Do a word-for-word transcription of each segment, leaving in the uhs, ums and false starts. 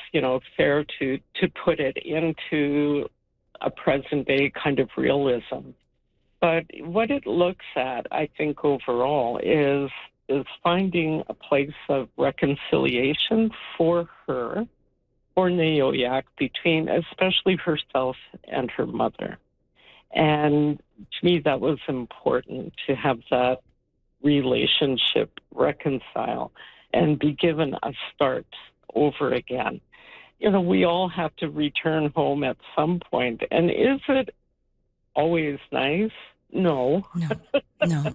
you know, fair to, to put it into a present-day kind of realism. But what it looks at, I think, overall, is is finding a place of reconciliation for her, for Nayoyak, between especially herself and her mother. And to me, that was important, to have that relationship reconcile and be given a start over again. You know, we all have to return home at some point. And is it always nice? No. No, no.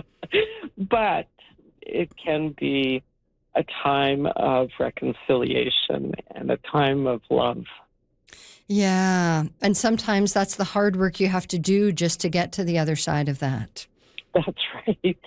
But it can be a time of reconciliation and a time of love. Yeah. And sometimes that's the hard work you have to do just to get to the other side of that. That's right.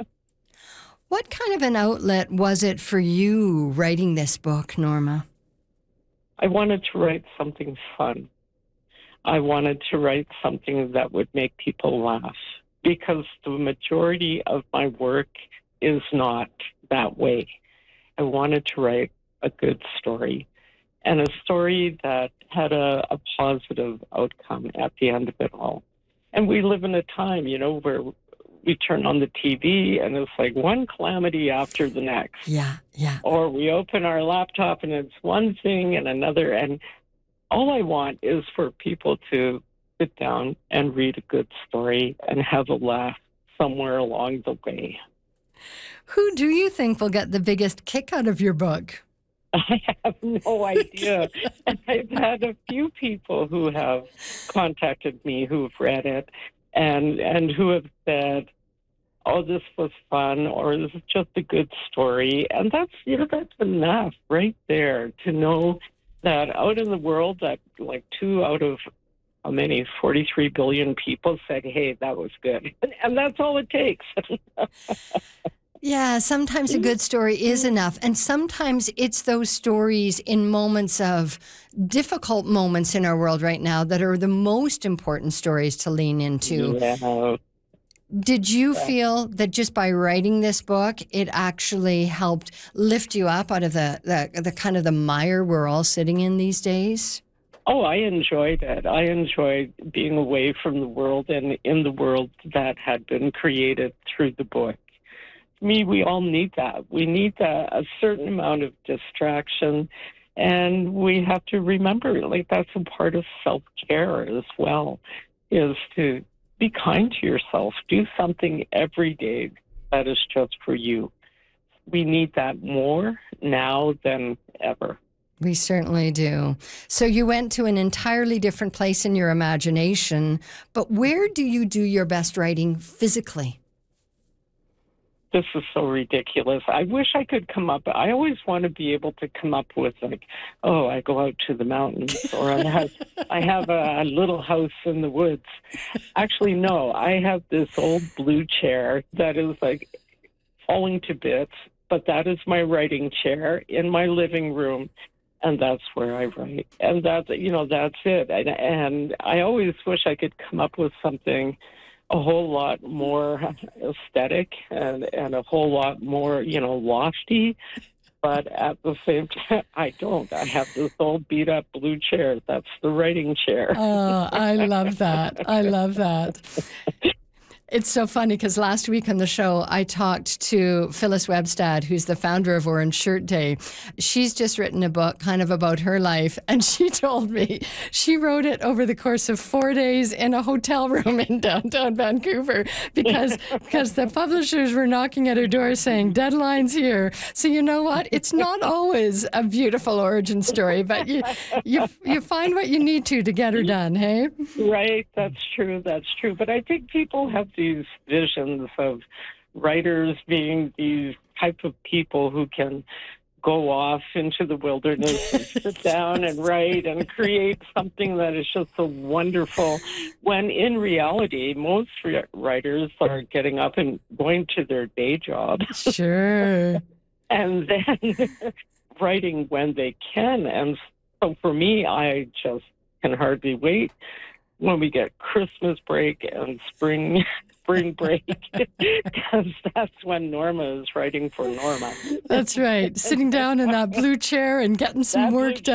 What kind of an outlet was it for you writing this book, Norma? I wanted to write something fun. I wanted to write something that would make people laugh, because the majority of my work is not that way. I wanted to write a good story, and a story that had a, a positive outcome at the end of it all. And we live in a time, you know, where we turn on the T V and it's like one calamity after the next. Yeah, yeah. Or we open our laptop and it's one thing and another. And all I want is for people to sit down and read a good story and have a laugh somewhere along the way. Who do you think will get the biggest kick out of your book? I have no idea. And I've had a few people who have contacted me who've read it and, and who have said, oh, this was fun, or this is just a good story. And that's, you know, that's enough right there to know that out in the world that like two out of how many, forty-three billion people said, hey, that was good. And, and that's all it takes. Yeah, sometimes a good story is enough. And sometimes it's those stories in moments of difficult moments in our world right now that are the most important stories to lean into. Yeah. Did you feel that just by writing this book, it actually helped lift you up out of the, the, the kind of the mire we're all sitting in these days? Oh, I enjoyed it. I enjoyed being away from the world and in the world that had been created through the book. To me, we all need that. We need a, a certain amount of distraction, and we have to remember, like, that's a part of self-care as well, is to be kind to yourself. Do something every day that is just for you. We need that more now than ever. We certainly do. So you went to an entirely different place in your imagination, but where do you do your best writing physically? This is so ridiculous. I wish I could come up. I always want to be able to come up with, like, oh, I go out to the mountains, or I have, I have a, a little house in the woods. Actually, no, I have this old blue chair that is like falling to bits, but that is my writing chair in my living room, and that's where I write. And that's, you know, that's it. And, and I always wish I could come up with something a whole lot more aesthetic and, and a whole lot more, you know, lofty. But at the same time, I don't. I have this old beat-up blue chair. That's the writing chair. Oh, I love that. I love that. It's so funny because last week on the show, I talked to Phyllis Webstad, who's the founder of Orange Shirt Day. She's just written a book kind of about her life, and she told me she wrote it over the course of four days in a hotel room in downtown Vancouver because, because the publishers were knocking at her door saying, deadline's here. So you know what? It's not always a beautiful origin story, but you, you, you find what you need to to get her done, hey? Right, that's true, that's true. But I think people have these visions of writers being these type of people who can go off into the wilderness and sit down and write and create something that is just so wonderful, when in reality, most writers are getting up and going to their day job. Sure. And then writing when they can. And so for me, I just can hardly wait when we get Christmas break and spring spring break, because that's when Norma is writing for Norma. That's right. Sitting down in that blue chair and getting some That work done.